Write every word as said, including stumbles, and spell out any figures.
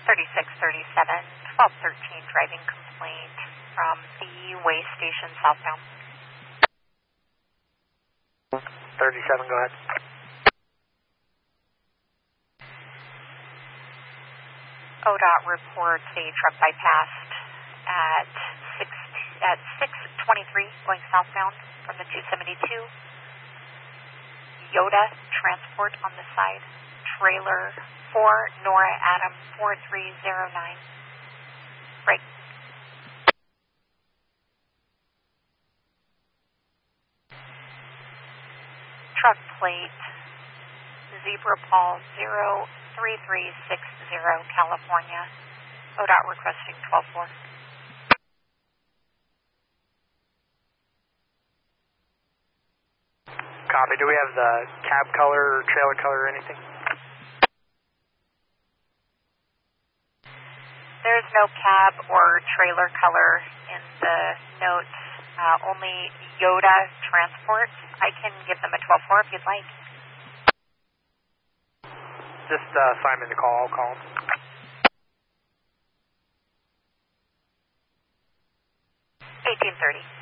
thirty-six thirty-seven, twelve thirteen driving complaint from the way station southbound. thirty-seven, go ahead. O D O T reports a truck bypassed at six at six twenty-three going southbound from the two seventy-two. Yoda Transport on the side. Trailer four Nora Adam four three zero nine. Break. Truck plate Zebra Paul zero three three six zero, California. O D O T requesting twelve four. Copy. Do we have the cab color, trailer color, or anything? There's no cab or trailer color in the notes, uh, only Yoda Transport. I can give them a twelve four if you'd like. Just uh, sign me the call, I'll call them. eighteen thirty.